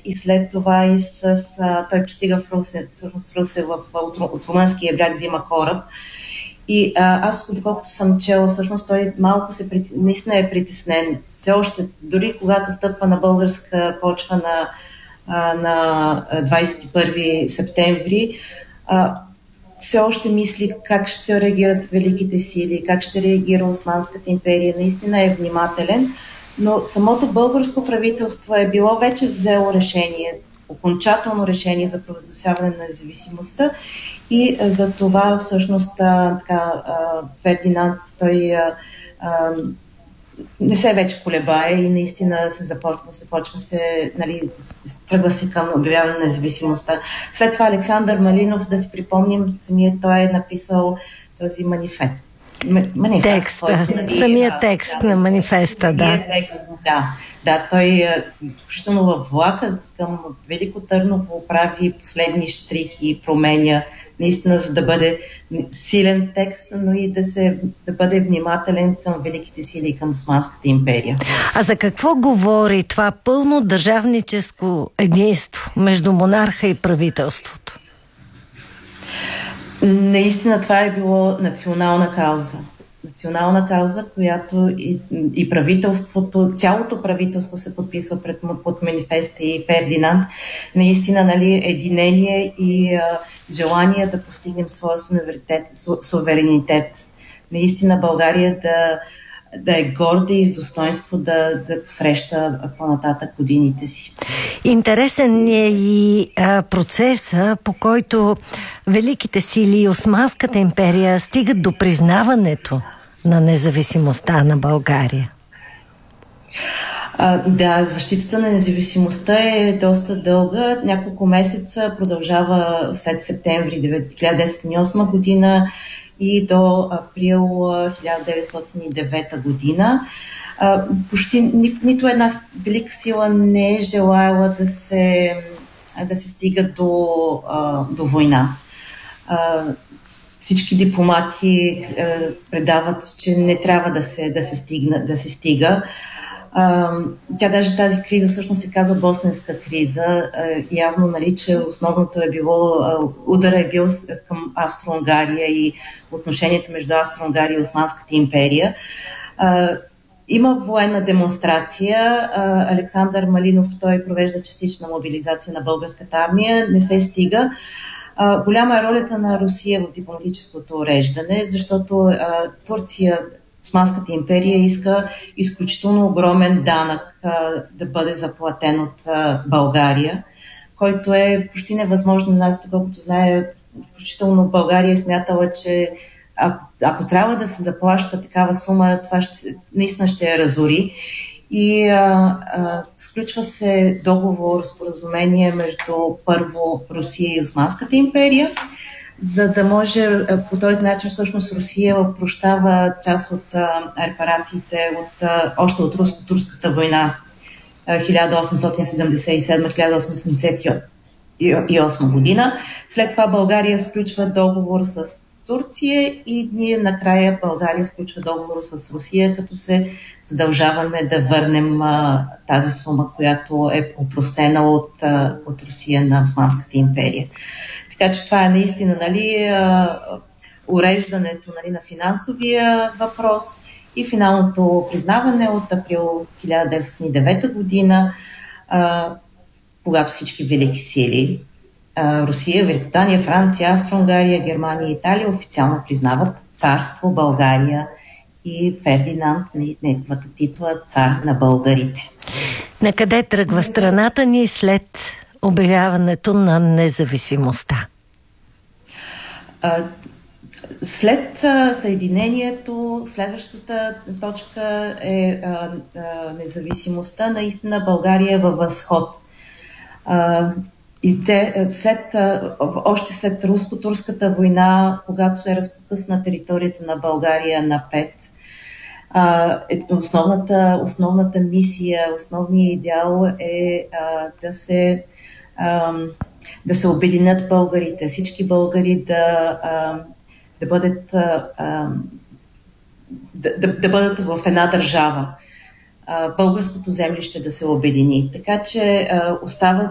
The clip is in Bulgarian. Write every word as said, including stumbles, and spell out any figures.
и след това и с... А, той пристига в Русе, в, Русе, в, от, от румънския бряг взима кораб. И а, аз, доколкото съм чела, всъщност той малко се наистина е притеснен. Все още, дори когато стъпва на българска почва на, а, на двадесет и първи септември, а, все още мисли как ще реагират великите сили, как ще реагира Османската империя. Наистина е внимателен, но самото българско правителство е било вече взело решение, окончателно решение за провъзгласяване на независимостта и за това всъщност така, Фердинанд той а, а, не се вече колебае и наистина се започва, се почва се, нали, тръгва се към обявяване на независимостта. След това Александър Малинов, да си припомним, самият той е написал този манифест. Манифест, текст, който, нали, самият текст да, на манифеста, да. Текст, да. Да, той включително във влака към Велико Търново прави последни штрихи и променя, наистина, за да бъде силен текст, но и да, се, да бъде внимателен към великите сили и към Османската империя. А за какво говори това пълно държавническо единство между монарха и правителството? Наистина това е било национална кауза. Национална кауза, която и, и правителството, цялото правителство се подписва пред, под манифеста и Фердинанд. Наистина, нали, единение и а, желание да постигнем своя суверенитет, суверенитет. Наистина България да, да е горда и с достоинство да, да посреща по-нататък годините си. Интересен е и а, процеса, по който великите сили и Османската империя стигат до признаването на независимостта на България. А, да, защитата на независимостта е доста дълга. Няколко месеца продължава след септември хиляда деветстотин и осма година и до април хиляда деветстотин и девета година. А, почти ни, нито една велика сила не е желаяла да се, да се стига до, а, до война. А, всички дипломати а, предават, че не трябва да се, да се, стигна, да се стига. А, тя даже тази криза всъщност се казва Босненска криза. А, явно, нали, че основното е било, а, удара е бил към Австро-Унгария и отношенията между Австро-Унгария и Османската империя. А, има военна демонстрация. А, Александър Малинов, той провежда частична мобилизация на българската армия. Не се стига. А, голяма е ролята на Русия в дипломатическото уреждане, защото а, Турция, Османската империя, иска изключително огромен данък а, да бъде заплатен от а, България, който е почти невъзможно. Нас, доколкото знае, включително България е смятала, че ако, ако трябва да се заплаща такава сума, това ще, наистина ще я разори. И а, а, сключва се договор, споразумение между първо Русия и Османската империя, за да може по този начин всъщност Русия опрощава част от а, репарациите от, а, още от руско-турската война хиляда осемстотин седемдесет и седма - хиляда осемстотин осемдесет и осма година. След това България сключва договор с Турция и ние накрая България сключва договор с Русия, като се задължаваме да върнем а, тази сума, която е опростена от, а, от Русия на Османската империя. Така че това е наистина, нали, а, уреждането, нали, на финансовия въпрос и финалното признаване от април хиляда деветстотин и девета година, а, когато всички велики сили Русия, Великобритания, Франция, Австро-Унгария, Германия и Италия официално признават царство България и Фердинанд, неговата титла цар на българите. Накъде тръгва страната ни след обявяването на независимостта? След съединението, следващата точка е а, а, независимостта. Наистина България е във възход. А, И те, след, още след руско-турската война, когато се разпокъсна територията на България на пет, основната, основната мисия, основният идеал е да се, да се обединят българите, всички българи да, да, бъдат, да, да, да бъдат в една държава. Българското землище да се обедини. Така че остава